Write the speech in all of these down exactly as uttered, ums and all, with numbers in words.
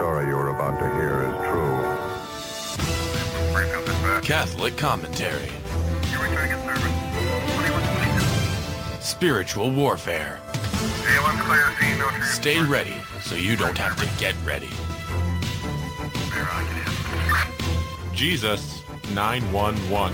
story you're about to hear is true. Catholic commentary. Spiritual warfare. Stay ready so you don't have to get ready. Jesus nine one one.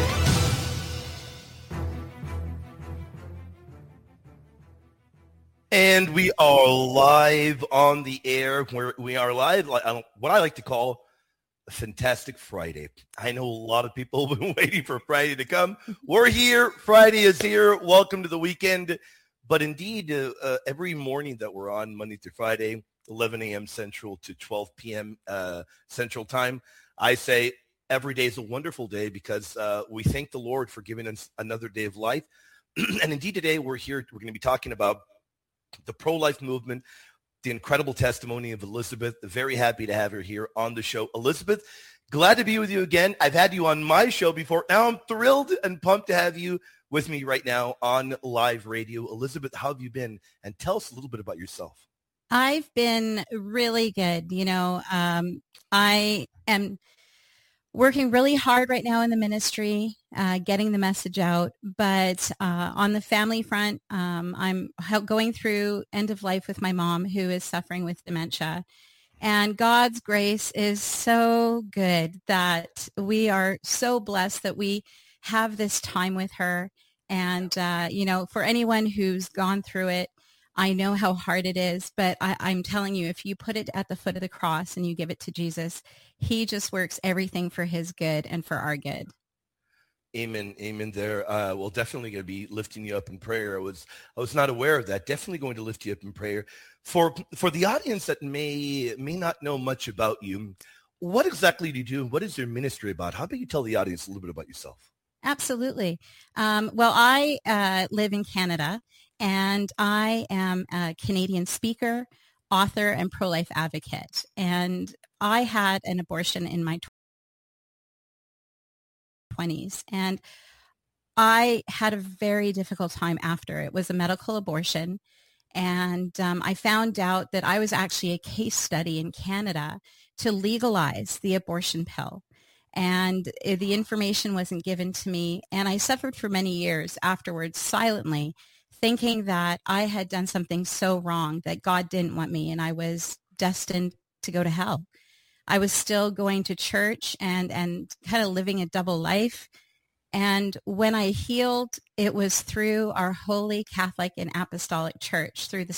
And we are live on the air. We're, we are live, like, what I like to call a fantastic Friday. I know a lot of people have been waiting for Friday to come. We're here. Friday is here. Welcome to the weekend. But indeed, uh, uh, every morning that we're on, Monday through Friday, eleven a.m. Central to twelve p.m. Uh, Central Time, I say every day is a wonderful day because uh, we thank the Lord for giving us another day of life. And indeed, today we're here. We're going to be talking about the pro-life movement, the incredible testimony of Elizabeth. Very happy to have her here on the show. Elizabeth, glad to be with you again. I've had you on my show before. Now I'm thrilled and pumped to have you with me right now on live radio. Elizabeth, how have you been? And tell us a little bit about yourself. I've been really good. You know, um, I am working really hard right now in the ministry, uh, getting the message out. But uh, on the family front, um, I'm going through end of life with my mom, who is suffering with dementia. And God's grace is so good that we are so blessed that we have this time with her. And, uh, you know, for anyone who's gone through it, I know how hard it is, but I, I'm telling you, if you put it at the foot of the cross and you give it to Jesus, he just works everything for his good and for our good. Amen. Amen there. Uh, well, definitely going to be lifting you up in prayer. I was I was not aware of that. Definitely going to lift you up in prayer. For for the audience that may may not know much about you, what exactly do you do? What is your ministry about? How about you tell the audience a little bit about yourself? Absolutely. Um, well, I uh, live in Canada, and I am a Canadian speaker, author, and pro-life advocate. And I had an abortion in my twenties, and I had a very difficult time after. It was a medical abortion, and um, I found out that I was actually a case study in Canada to legalize the abortion pill. And the information wasn't given to me. And I suffered for many years afterwards silently, thinking that I had done something so wrong that God didn't want me and I was destined to go to hell. I was still going to church and, and kind of living a double life. And when I healed, it was through our Holy Catholic and Apostolic Church, through the